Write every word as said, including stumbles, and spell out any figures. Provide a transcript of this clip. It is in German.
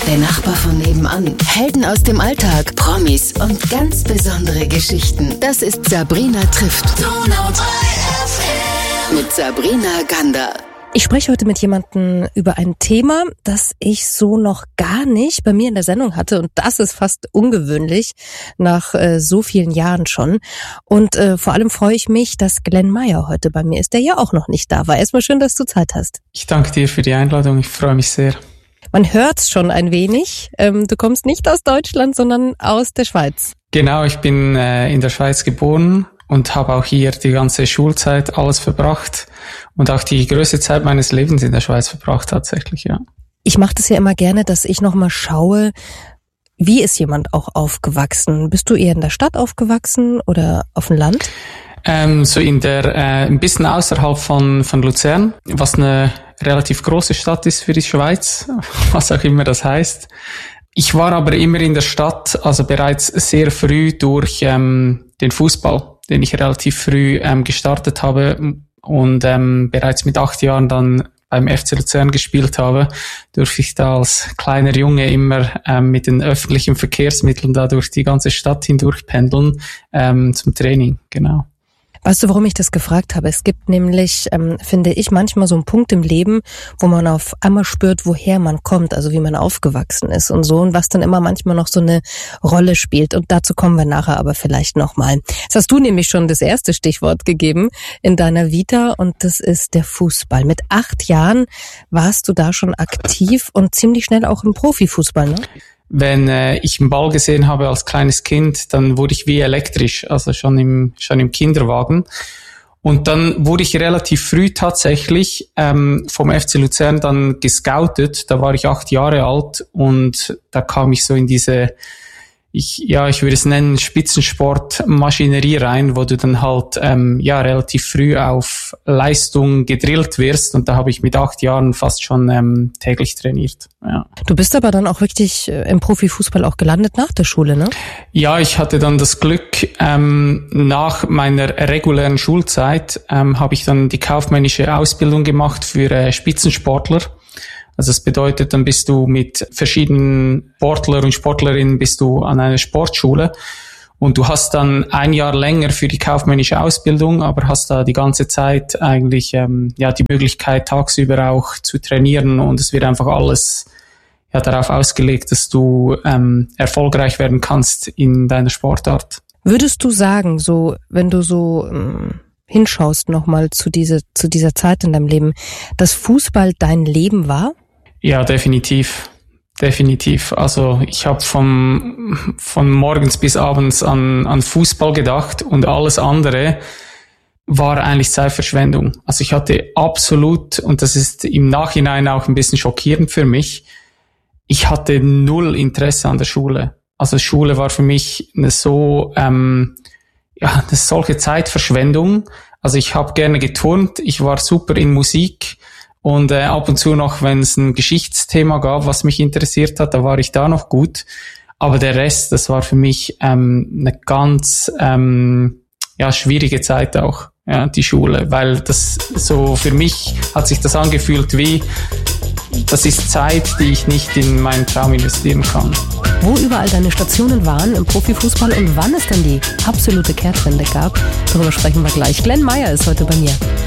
der Nachbar von nebenan, Helden aus dem Alltag, Promis und ganz besondere Geschichten. Das ist Sabrina trifft. Mit Sabrina Gander. Ich spreche heute mit jemandem über ein Thema, das ich so noch gar nicht bei mir in der Sendung hatte. Und das ist fast ungewöhnlich nach äh, so vielen Jahren schon. Und äh, vor allem freue ich mich, dass Glenn Meyer heute bei mir ist, der ja auch noch nicht da war. Erstmal schön, dass du Zeit hast. Ich danke dir für die Einladung. Ich freue mich sehr. Man hört's schon ein wenig. Ähm, du kommst nicht aus Deutschland, sondern aus der Schweiz. Genau, ich bin äh, in der Schweiz geboren und habe auch hier die ganze Schulzeit alles verbracht und auch die größte Zeit meines Lebens in der Schweiz verbracht tatsächlich, ja. Ich mache das ja immer gerne, dass ich nochmal schaue, wie ist jemand auch aufgewachsen? Bist du eher in der Stadt aufgewachsen oder auf dem Land? Ähm, so in der, äh, ein bisschen außerhalb von, von Luzern, was eine relativ große Stadt ist für die Schweiz, was auch immer das heißt. Ich war aber immer in der Stadt, also bereits sehr früh durch ähm, den Fußball, den ich relativ früh ähm, gestartet habe und ähm, bereits mit acht Jahren dann beim F C Luzern gespielt habe, durfte ich da als kleiner Junge immer ähm, mit den öffentlichen Verkehrsmitteln da durch die ganze Stadt hindurch pendeln ähm, zum Training, genau. Weißt du, warum ich das gefragt habe? Es gibt nämlich, ähm, finde ich, manchmal so einen Punkt im Leben, wo man auf einmal spürt, woher man kommt, also wie man aufgewachsen ist und so, und was dann immer manchmal noch so eine Rolle spielt. Und dazu kommen wir nachher aber vielleicht nochmal. Jetzt hast du nämlich schon das erste Stichwort gegeben in deiner Vita, und das ist der Fußball. Mit acht Jahren warst du da schon aktiv und ziemlich schnell auch im Profifußball, ne? Wenn äh, ich einen Ball gesehen habe als kleines Kind, dann wurde ich wie elektrisch, also schon im schon im Kinderwagen. Und dann wurde ich relativ früh tatsächlich ähm, vom F C Luzern dann gescoutet. Da war ich acht Jahre alt und da kam ich so in diese, ich ja ich würde es nennen, Spitzensportmaschinerie rein, wo du dann halt ähm, ja relativ früh auf Leistung gedrillt wirst, und da habe ich mit acht Jahren fast schon ähm, täglich trainiert. Ja. Du bist aber dann auch wirklich im Profifußball auch gelandet nach der Schule, ne? Ja, ich hatte dann das Glück, ähm, nach meiner regulären Schulzeit ähm, habe ich dann die kaufmännische Ausbildung gemacht für äh, Spitzensportler. Also das bedeutet, dann bist du mit verschiedenen Sportler und Sportlerinnen bist du an einer Sportschule und du hast dann ein Jahr länger für die kaufmännische Ausbildung, aber hast da die ganze Zeit eigentlich ähm, ja die Möglichkeit, tagsüber auch zu trainieren, und es wird einfach alles ja darauf ausgelegt, dass du ähm, erfolgreich werden kannst in deiner Sportart. Würdest du sagen, so wenn du so ähm hinschaust nochmal zu diese, zu dieser Zeit in deinem Leben, dass Fußball dein Leben war? Ja, definitiv. Definitiv. Also ich habe vom von morgens bis abends an an Fußball gedacht, und alles andere war eigentlich Zeitverschwendung. Also ich hatte absolut, und das ist im Nachhinein auch ein bisschen schockierend für mich, ich hatte null Interesse an der Schule. Also Schule war für mich eine so ähm, ja, das ist solche Zeitverschwendung. Also ich habe gerne geturnt, ich war super in Musik, und äh, ab und zu noch, wenn es ein Geschichtsthema gab, was mich interessiert hat, da war ich da noch gut. Aber der Rest, das war für mich ähm, eine ganz ähm, ja schwierige Zeit auch, ja, die Schule, weil das so für mich hat sich das angefühlt wie, das ist Zeit, die ich nicht in meinen Traum investieren kann. Wo überall deine Stationen waren im Profifußball und wann es dann die absolute Kehrtwende gab, darüber sprechen wir gleich. Glenn Meyer ist heute bei mir.